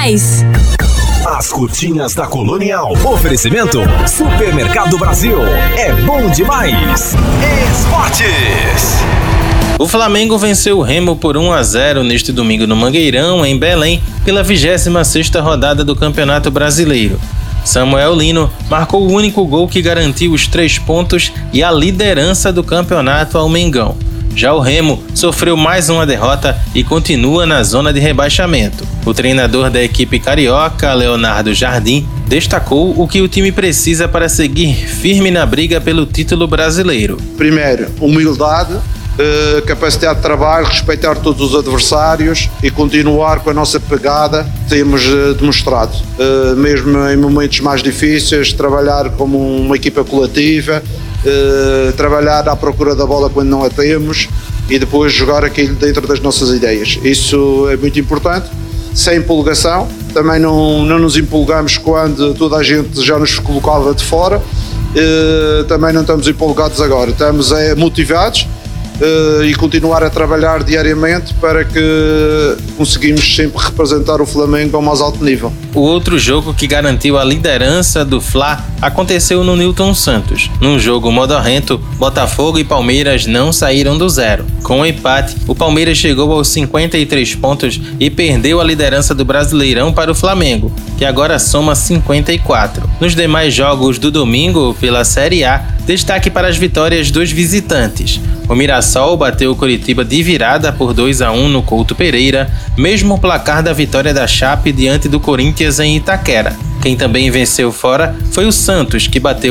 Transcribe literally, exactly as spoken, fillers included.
demais! As curtinhas da Colonial. Oferecimento Supermercado Brasil. É bom demais. Esportes. O Flamengo venceu o Remo por um a zero neste domingo no Mangueirão, em Belém, pela vigésima sexta rodada do Campeonato Brasileiro. Samuel Lino marcou o único gol que garantiu os três pontos e a liderança do campeonato ao Mengão. Já o Remo sofreu mais uma derrota e continua na zona de rebaixamento. O treinador da equipe carioca, Leonardo Jardim, destacou o que o time precisa para seguir firme na briga pelo título brasileiro. Primeiro, humildade, capacidade de trabalho, respeitar todos os adversários e continuar com a nossa pegada que temos demonstrado. Mesmo em momentos mais difíceis, trabalhar como uma equipa coletiva, trabalhar à procura da bola quando não a temos e depois jogar aquilo dentro das nossas ideias. Isso é muito importante, sem empolgação. Também não, não nos empolgamos quando toda a gente já nos colocava de fora. Também não estamos empolgados agora, estamos motivados Uh, e continuar a trabalhar diariamente para que conseguimos sempre representar o Flamengo ao mais alto nível. O outro jogo que garantiu a liderança do Fla aconteceu no Newton Santos. Num jogo modorrento, Botafogo e Palmeiras não saíram do zero. Com o empate, o Palmeiras chegou aos cinquenta e três pontos e perdeu a liderança do Brasileirão para o Flamengo, que agora soma cinquenta e quatro. Nos demais jogos do domingo pela Série A, destaque para as vitórias dos visitantes. O Mirassol bateu o Coritiba de virada por dois a um no Couto Pereira, mesmo placar da vitória da Chape diante do Corinthians em Itaquera. Quem também venceu fora foi o Santos, que bateu